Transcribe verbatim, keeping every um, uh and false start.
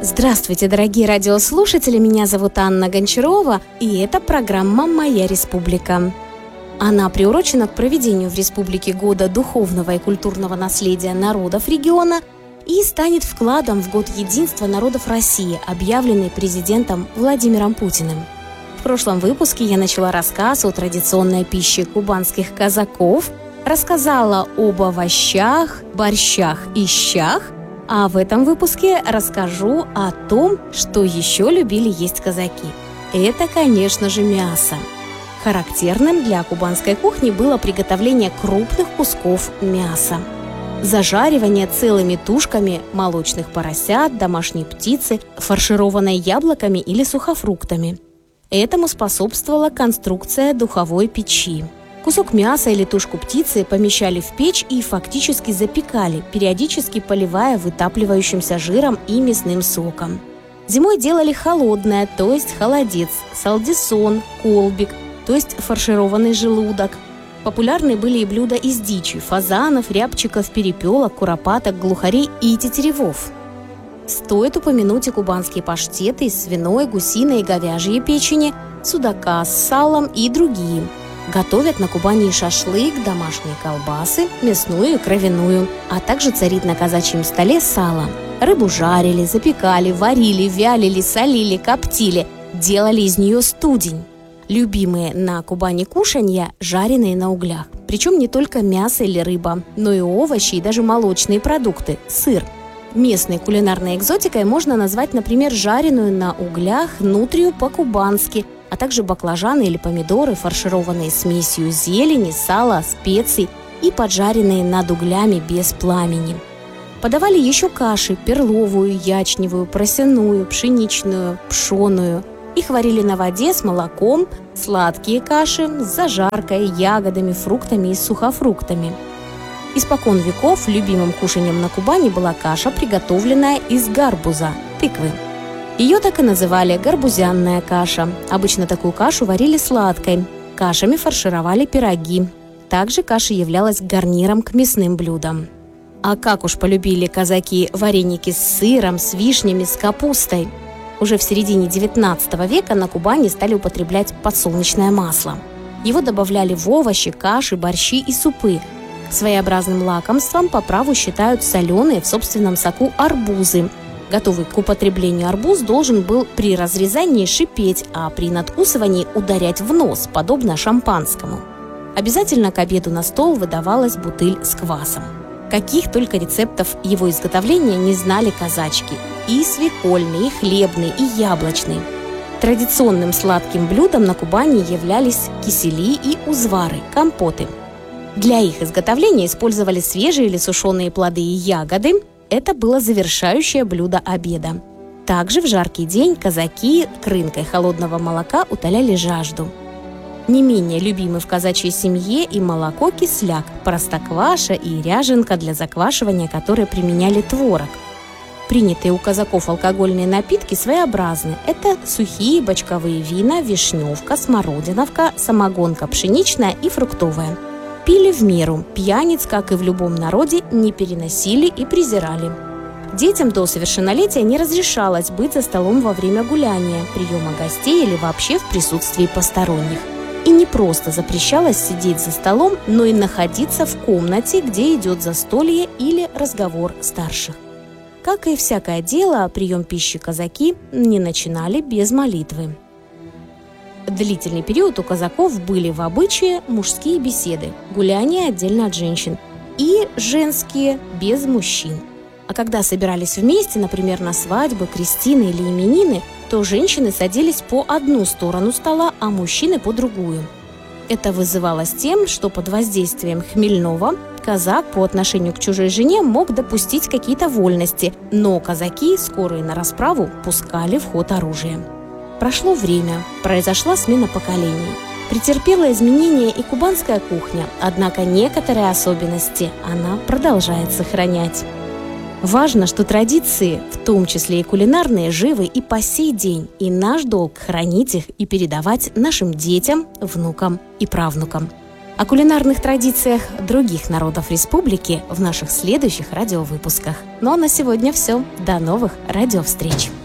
Здравствуйте, дорогие радиослушатели, меня зовут Анна Гончарова, и это программа «Моя республика». Она приурочена к проведению в республике года духовного и культурного наследия народов региона и станет вкладом в год единства народов России, объявленный президентом Владимиром Путиным. В прошлом выпуске я начала рассказ о традиционной пище кубанских казаков, рассказала об овощах, борщах и щах, а в этом выпуске расскажу о том, что еще любили есть казаки. Это, конечно же, мясо. Характерным для кубанской кухни было приготовление крупных кусков мяса. Зажаривание целыми тушками молочных поросят, домашней птицы, фаршированной яблоками или сухофруктами. Этому способствовала конструкция духовой печи. Кусок мяса или тушку птицы помещали в печь и фактически запекали, периодически поливая вытапливающимся жиром и мясным соком. Зимой делали холодное, то есть холодец, салдисон, колбик, то есть фаршированный желудок. Популярны были и блюда из дичи – фазанов, рябчиков, перепелок, куропаток, глухарей и тетеревов. Стоит упомянуть и кубанские паштеты из свиной, гусиной и говяжьей печени, судака с салом и другие. Готовят на Кубани шашлык, домашние колбасы, мясную и кровяную, а также царит на казачьем столе сало. Рыбу жарили, запекали, варили, вялили, солили, коптили, делали из нее студень. Любимые на Кубани кушанья – жареные на углях. Причем не только мясо или рыба, но и овощи и даже молочные продукты – сыр. Местной кулинарной экзотикой можно назвать, например, жареную на углях нутрию по-кубански, а также баклажаны или помидоры, фаршированные смесью зелени, сала, специй и поджаренные над углями без пламени. Подавали еще каши – перловую, ячневую, просяную, пшеничную, пшеную. Их варили на воде с молоком, сладкие каши с зажаркой, ягодами, фруктами и сухофруктами. Испокон веков любимым кушаньем на Кубани была каша, приготовленная из гарбуза – тыквы. Ее так и называли гарбузянная каша. Обычно такую кашу варили сладкой. Кашами фаршировали пироги. Также каша являлась гарниром к мясным блюдам. А как уж полюбили казаки вареники с сыром, с вишнями, с капустой. Уже в середине девятнадцатого века на Кубани стали употреблять подсолнечное масло. Его добавляли в овощи, каши, борщи и супы. Своеобразным лакомством по праву считают соленые в собственном соку арбузы. Готовый к употреблению арбуз должен был при разрезании шипеть, а при надкусывании ударять в нос, подобно шампанскому. Обязательно к обеду на стол выдавалась бутыль с квасом. Каких только рецептов его изготовления не знали казачки. И свекольный, и хлебный, и яблочный. Традиционным сладким блюдом на Кубани являлись кисели и узвары, компоты. Для их изготовления использовали свежие или сушеные плоды и ягоды. Это было завершающее блюдо обеда. Также в жаркий день казаки крынкой холодного молока утоляли жажду. Не менее любимы в казачьей семье и молоко кисляк, простокваша и ряженка, для заквашивания которой применяли творог. Принятые у казаков алкогольные напитки своеобразны. Это сухие бочковые вина, вишневка, смородиновка, самогонка пшеничная и фруктовая. Пили в меру, пьяниц, как и в любом народе, не переносили и презирали. Детям до совершеннолетия не разрешалось быть за столом во время гуляния, приема гостей или вообще в присутствии посторонних. И не просто запрещалось сидеть за столом, но и находиться в комнате, где идет застолье или разговор старших. Как и всякое дело, прием пищи казаки не начинали без молитвы. Длительный период у казаков были в обычае мужские беседы, гуляния отдельно от женщин, и женские без мужчин. А когда собирались вместе, например, на свадьбы, крестины или именины, то женщины садились по одну сторону стола, а мужчины по другую. Это вызывалось тем, что под воздействием хмельного казак по отношению к чужой жене мог допустить какие-то вольности, но казаки, скорые на расправу, пускали в ход оружие. Прошло время, произошла смена поколений. Претерпела изменения и кубанская кухня, однако некоторые особенности она продолжает сохранять. Важно, что традиции, в том числе и кулинарные, живы и по сей день, и наш долг хранить их и передавать нашим детям, внукам и правнукам. О кулинарных традициях других народов республики в наших следующих радиовыпусках. Ну а на сегодня все. До новых радиовстреч!